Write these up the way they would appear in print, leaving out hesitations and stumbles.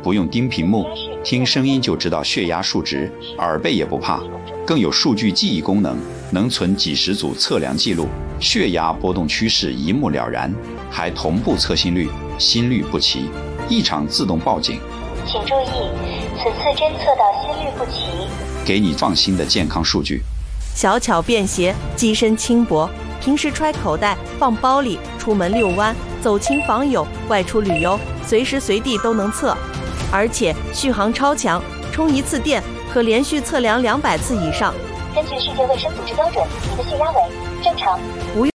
不用盯屏幕，听声音就知道血压数值，耳背也不怕，更有数据记忆功能，能存几十组测量记录，血压波动趋势一目了然，还同步测心率，心律不齐，异常自动报警。 请注意，此次侦测到心律不齐， 给你放心的健康数据。 小巧便携，机身轻薄，平时揣口袋放包里，出门遛弯，走亲访友，外出旅游，随时随地都能测，而且续航超强，充一次电可连续测量200次以上。 根据世界卫生组织标准，你的血压为正常。 不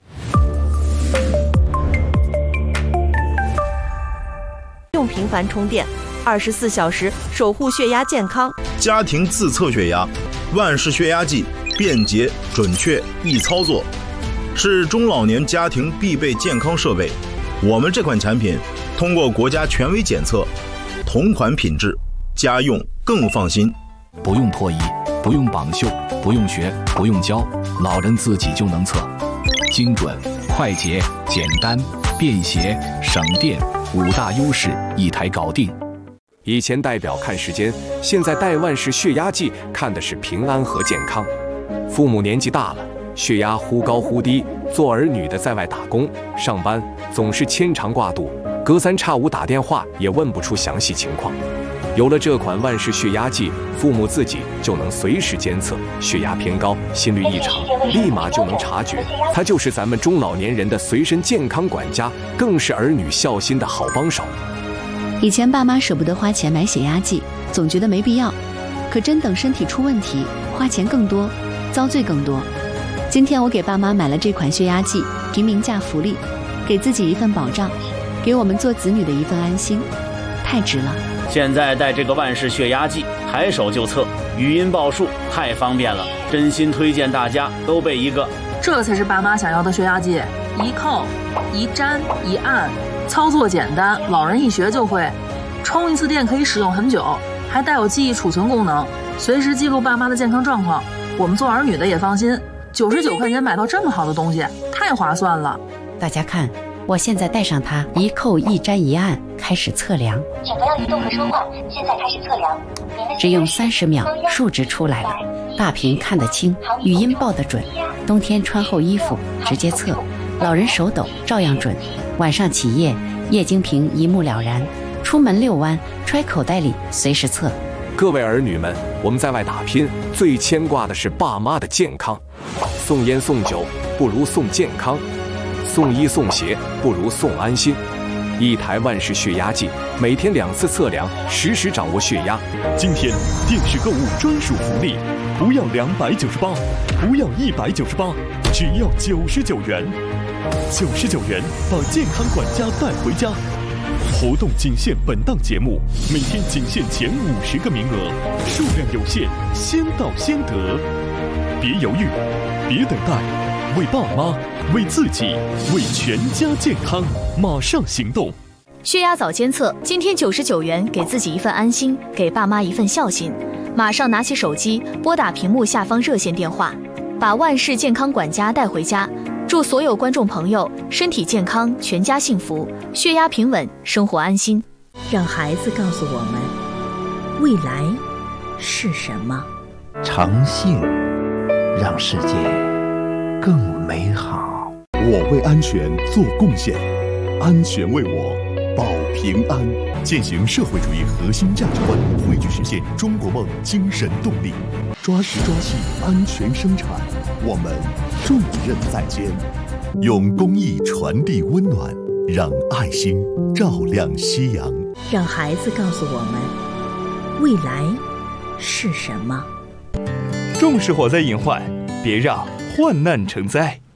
用频繁充电，24小时守护血压健康。 家庭自测血压，万氏血压计，便捷、准确、易操作，是中老年家庭必备健康设备。我们这款产品通过国家权威检测，同款品质，家用更放心。 不用脱衣，不用绑袖，不用学，不用教，老人自己就能测，精准、快捷、简单、便携、省电，5大优势一台搞定。 以前戴表看时间，现在戴万氏血压计看的是平安和健康。父母年纪大了，血压忽高忽低，做儿女的在外打工上班总是牵肠挂肚，隔3差5打电话也问不出详细情况。有了这款万氏血压计，父母自己就能随时监测血压偏高、心律异常，立马就能察觉。它就是咱们中老年人的随身健康管家，更是儿女孝心的好帮手。 以前爸妈舍不得花钱买血压计，总觉得没必要，可真等身体出问题，花钱更多，遭罪更多。今天我给爸妈买了这款血压计，平民价福利，给自己一份保障，给我们做子女的一份安心，太值了。 现在带这个万氏血压计，抬手就测，语音报数，太方便了，真心推荐大家都备一个。 这才是爸妈想要的血压计，一扣、一粘、一按，操作简单，老人一学就会。充一次电可以使用很久，还带有记忆储存功能，随时记录爸妈的健康状况。我们做儿女的也放心，99块钱买到这么好的东西，太划算了。 大家看，我现在带上它，一扣一粘一按，开始测量。 请不要移动和说话，现在开始测量。 只用30秒，数值出来了，大屏看得清，语音报得准。冬天穿厚衣服直接测，老人手抖照样准。晚上起夜，液晶屏一目了然。出门遛弯，揣口袋里随时测。 各位儿女们，我们在外打拼，最牵挂的是爸妈的健康。送烟送酒不如送健康，送衣送鞋不如送安心。一台万氏血压计，每天2次测量，实时掌握血压。 今天电视购物专属福利，不要298，不要198，只要99元。99元把健康管家带回家。活动仅限本档节目，每天仅限前50个名额，数量有限，先到先得。别犹豫，别等待，为爸妈，为自己，为全家健康，马上行动！ 血压早监测，今天99元，给自己一份安心，给爸妈一份孝心。马上拿起手机，拨打屏幕下方热线电话，把万氏健康管家带回家。祝所有观众朋友身体健康，全家幸福，血压平稳，生活安心。 让孩子告诉我们，未来是什么？ 诚信让世界更美好。 我为安全做贡献，安全为我保平安。践行社会主义核心价值观，汇聚实现中国梦精神动力，抓实抓细安全生产。我们重任在肩，用公益传递温暖，让爱心照亮夕阳。 让孩子告诉我们，未来是什么？ 重视火灾隐患，别让患难成灾。